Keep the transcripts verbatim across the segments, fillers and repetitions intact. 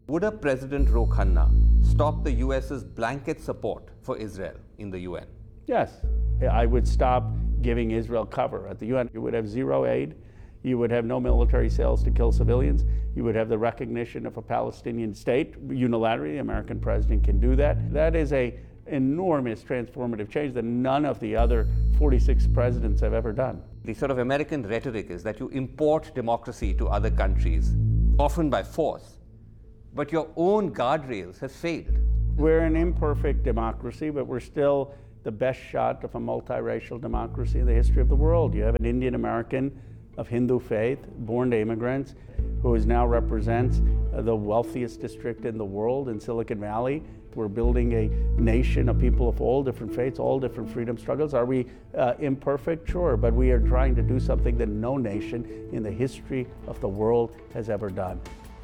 Would a President Ro Khanna stop the US's blanket support for Israel in the U N? Yes. I would stop giving Israel cover. At the U N, you would have zero aid. You would have no military sales to kill civilians. You would have the recognition of a Palestinian state unilaterally. The American president can do that. That is a enormous transformative change that none of the other forty-six presidents have ever done. The sort of American rhetoric is that you import democracy to other countries, often by force, but your own guardrails have failed. We're an imperfect democracy, but we're still the best shot of a multiracial democracy in the history of the world. You have an Indian American of Hindu faith, born to immigrants, who is now represents uh, the wealthiest district in the world in Silicon Valley. We're building a nation of people of all different faiths, all different freedom struggles. Are we uh, imperfect? Sure, but we are trying to do something that no nation in the history of the world has ever done.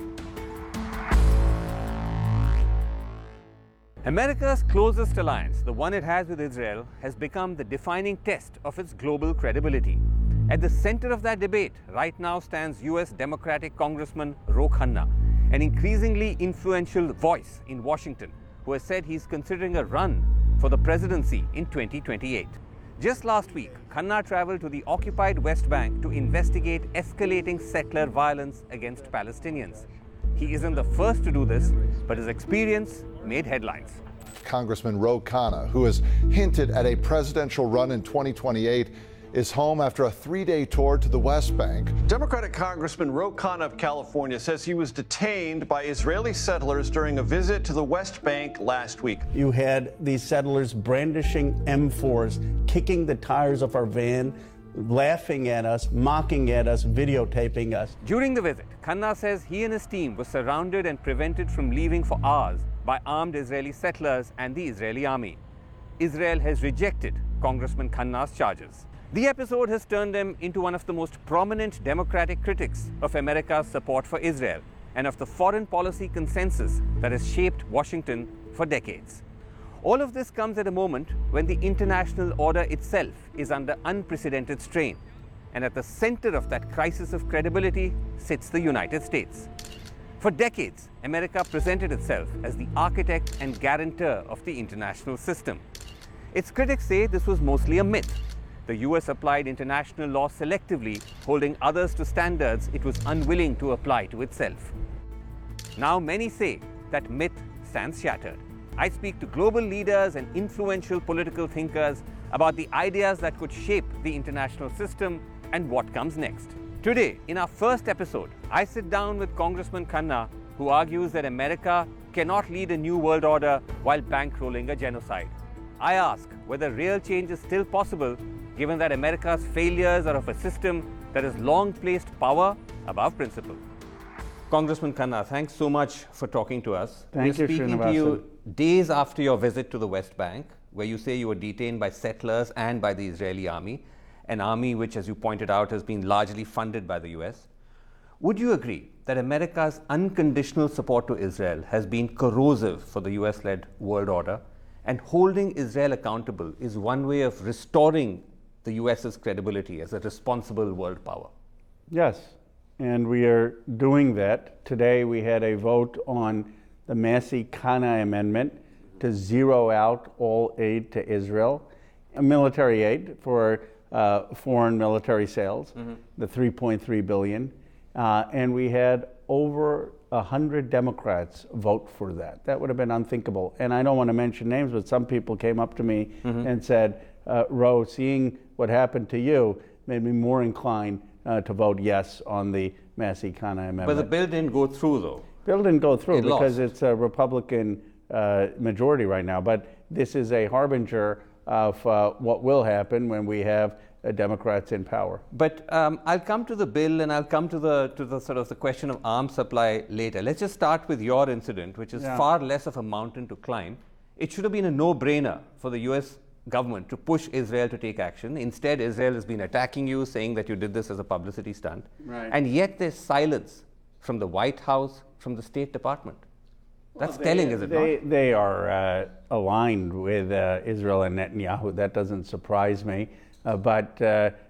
America's closest alliance, the one it has with Israel, has become the defining test of its global credibility. At the center of that debate right now stands U S Democratic Congressman Ro Khanna, an increasingly influential voice in Washington, who has said he's considering a run for the presidency in twenty twenty-eight. Just last week, Khanna traveled to the occupied West Bank to investigate escalating settler violence against Palestinians. He isn't the first to do this, but his experience made headlines. Congressman Ro Khanna, who has hinted at a presidential run in twenty twenty-eight, is home after a three-day tour to the West Bank. Democratic Congressman Ro Khanna of California says he was detained by Israeli settlers during a visit to the West Bank last week. You had these settlers brandishing M fours, kicking the tires of our van, laughing at us, mocking at us, videotaping us. During the visit, Khanna says he and his team were surrounded and prevented from leaving for hours by armed Israeli settlers and the Israeli army. Israel has rejected Congressman Khanna's charges. The episode has turned him into one of the most prominent Democratic critics of America's support for Israel and of the foreign policy consensus that has shaped Washington for decades. All of this comes at a moment when the international order itself is under unprecedented strain, and at the center of that crisis of credibility sits the United States. For decades, America presented itself as the architect and guarantor of the international system. Its critics say this was mostly a myth. The U S applied international law selectively, holding others to standards it was unwilling to apply to itself. Now many say that myth stands shattered. I speak to global leaders and influential political thinkers about the ideas that could shape the international system and what comes next. Today, in our first episode, I sit down with Congressman Khanna, who argues that America cannot lead a new world order while bankrolling a genocide. I ask whether real change is still possible, given that America's failures are of a system that has long placed power above principle. Congressman Khanna, thanks so much for talking to us. Thank We're you, speaking Srinivasan. to you days after your visit to the West Bank, where you say you were detained by settlers and by the Israeli army, an army which, as you pointed out, has been largely funded by the U S. Would you agree that America's unconditional support to Israel has been corrosive for the U S-led world order, and holding Israel accountable is one way of restoring the U S's credibility as a responsible world power? Yes, and we are doing that. Today we had a vote on the Massey-Khanna Amendment to zero out all aid to Israel, a military aid for uh, foreign military sales, mm-hmm. the three point three billion dollars, uh, and we had over one hundred Democrats vote for that. That would have been unthinkable. And I don't want to mention names, but some people came up to me mm-hmm. and said, uh, Ro, seeing what happened to you made me more inclined uh, to vote yes on the Massey-Khanna Amendment. But the bill didn't go through, though. Bill didn't go through it because lost. It's a Republican uh, majority right now. But this is a harbinger of uh, what will happen when we have uh, Democrats in power. But um, I'll come to the bill, and I'll come to the to the sort of the question of arms supply later. Let's just start with your incident, which is yeah. far less of a mountain to climb. It should have been a no-brainer for the U S government to push Israel to take action. Instead, Israel has been attacking you, saying that you did this as a publicity stunt. Right. And yet there's silence from the White House, from the State Department. That's well, they, telling, is it they, not? They are uh, aligned with uh, Israel and Netanyahu. That doesn't surprise me. Uh, but uh,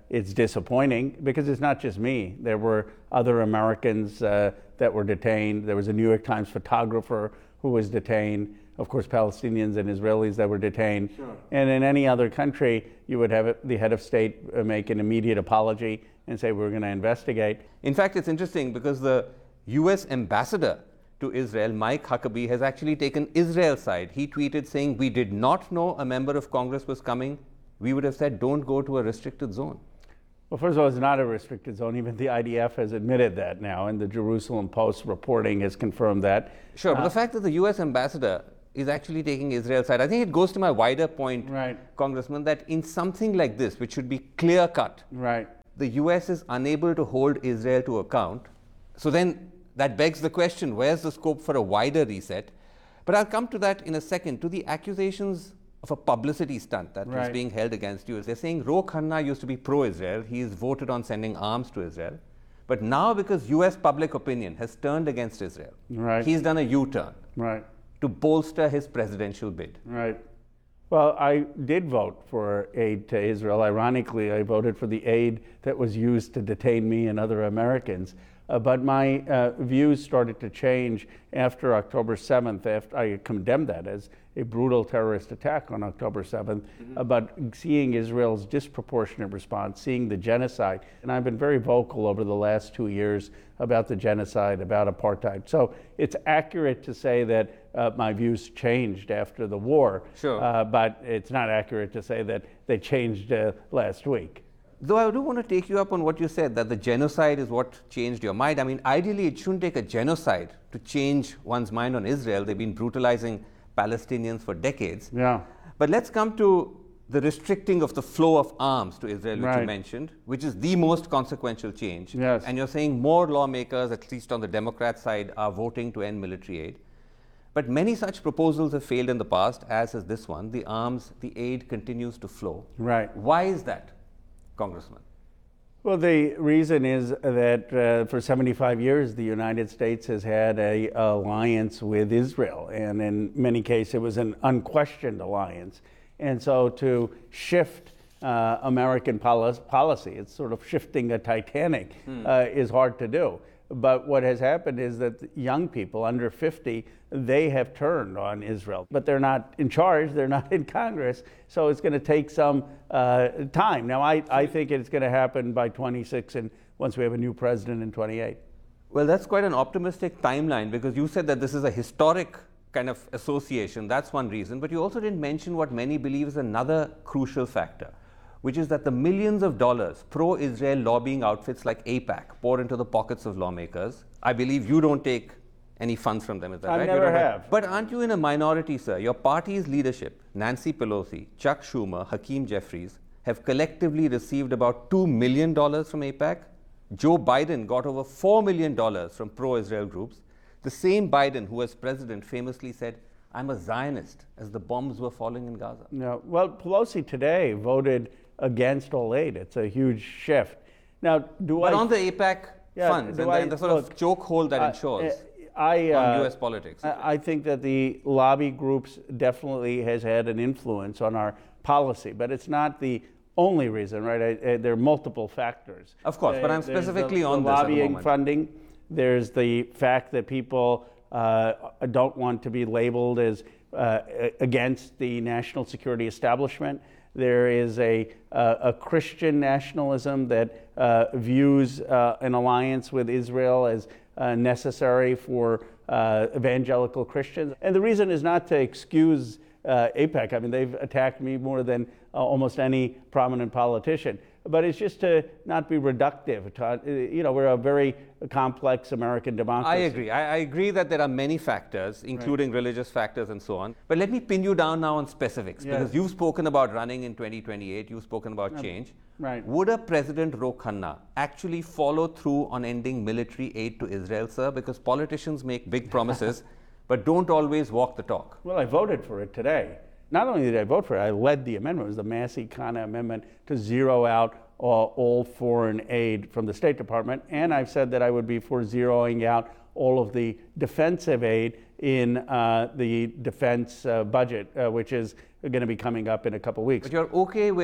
it's disappointing because it's not just me. There were other Americans uh, that were detained. There was a New York Times photographer who was detained. Of course, Palestinians and Israelis that were detained. Sure. And in any other country, you would have the head of state make an immediate apology and say, we're going to investigate. In fact, it's interesting because the U S ambassador to Israel, Mike Huckabee, has actually taken Israel's side. He tweeted saying, we did not know a member of Congress was coming. We would have said, don't go to a restricted zone. Well, first of all, it's not a restricted zone. Even the I D F has admitted that now, and the Jerusalem Post reporting has confirmed that. Sure, but uh, the fact that the U S ambassador is actually taking Israel's side, I think it goes to my wider point, right. Congressman, that in something like this, which should be clear-cut, right. the U S is unable to hold Israel to account. So then that begs the question, where's the scope for a wider reset? But I'll come to that in a second. To the accusations of a publicity stunt that right. is being held against you. They're saying Ro Khanna used to be pro-Israel. He's voted on sending arms to Israel. But now because U S public opinion has turned against Israel, right. he's done a U-turn right. to bolster his presidential bid. Right. Well, I did vote for aid to Israel. Ironically, I voted for the aid that was used to detain me and other Americans. Uh, but my uh, views started to change after October seventh. After I condemned that as a brutal terrorist attack on October seventh, mm-hmm. about seeing Israel's disproportionate response, seeing the genocide. And I've been very vocal over the last two years about the genocide, about apartheid. So it's accurate to say that uh, my views changed after the war, sure. uh, but it's not accurate to say that they changed uh, last week. Though I do want to take you up on what you said, that the genocide is what changed your mind. I mean, ideally, it shouldn't take a genocide to change one's mind on Israel. They've been brutalizing Palestinians for decades. Yeah. But let's come to the restricting of the flow of arms to Israel, which right. you mentioned, which is the most consequential change. Yes. And you're saying more lawmakers, at least on the Democrat side, are voting to end military aid. But many such proposals have failed in the past, as is this one. The arms, the aid continues to flow. Right. Why is that, Congressman? Well, the reason is that uh, for seventy-five years, the United States has had a alliance with Israel, and in many cases, it was an unquestioned alliance. And so to shift uh, American poli- policy, it's sort of shifting a Titanic, hmm. uh, is hard to do. But what has happened is that young people under fifty, they have turned on Israel. But they're not in charge, they're not in Congress, so it's going to take some uh, time. Now, I, I think it's going to happen by twenty-six, and once we have a new president in twenty-eight. Well, that's quite an optimistic timeline, because you said that this is a historic kind of association. That's one reason. But you also didn't mention what many believe is another crucial factor, which is that the millions of dollars pro-Israel lobbying outfits like AIPAC pour into the pockets of lawmakers. I believe you don't take any funds from them, is that I right? never have. But aren't you in a minority, sir? Your party's leadership, Nancy Pelosi, Chuck Schumer, Hakeem Jeffries, have collectively received about two million dollars from AIPAC. Joe Biden got over four million dollars from pro-Israel groups. The same Biden who, as president, famously said, I'm a Zionist, as the bombs were falling in Gaza. No. Well, Pelosi today voted against all aid. It's a huge shift. Now, do but I... on the AIPAC yeah, funds and, I, the, and the sort look, of chokehold that uh, ensures I, uh, on U S politics. I, I think that the lobby groups definitely has had an influence on our policy, but it's not the only reason, right? I, I, there are multiple factors. Of course, there, but I'm specifically the, on the this lobbying at the moment. funding. There's the fact that people uh, don't want to be labeled as uh, against the national security establishment. There is a, uh, a Christian nationalism that uh, views uh, an alliance with Israel as uh, necessary for uh, evangelical Christians. And the reason is not to excuse uh, AIPAC. I mean, they've attacked me more than uh, almost any prominent politician. But it's just to not be reductive. To, you know, we're a very complex American democracy. I agree. I, I agree that there are many factors, including right. religious factors and so on. But let me pin you down now on specifics, yes. because you've spoken about running in twenty twenty-eight, you've spoken about yeah. change. Right. Would a President Ro Khanna actually follow through on ending military aid to Israel, sir? Because politicians make big promises, but don't always walk the talk. Well, I voted for it today. Not only did I vote for it, I led the amendment. It was the Massey-Khanna amendment to zero out all, all foreign aid from the State Department. And I've said that I would be for zeroing out all of the defensive aid in uh, the defense uh, budget, uh, which is going to be coming up in a couple weeks. But you're okay with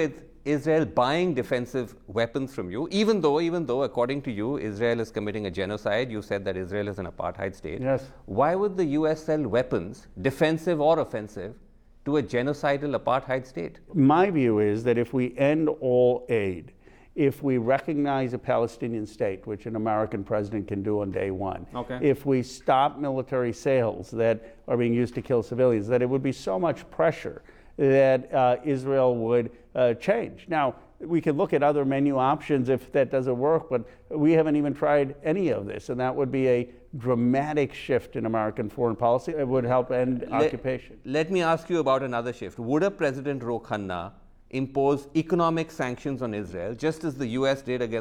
Israel buying defensive weapons from you, even though, even though, according to you, Israel is committing a genocide? You said that Israel is an apartheid state. Yes. Why would the U S sell weapons, defensive or offensive, to a genocidal apartheid state? My view is that if we end all aid, if we recognize a Palestinian state, which an American president can do on day one, Okay. if we stop military sales that are being used to kill civilians, that it would be so much pressure that uh, Israel would uh, change. Now, we could look at other menu options if that doesn't work, but we haven't even tried any of this, and that would be a dramatic shift in American foreign policy. It would help end Let- occupation. Let me ask you about another shift. Would a President Ro Khanna impose economic sanctions on Israel, just as the U S did against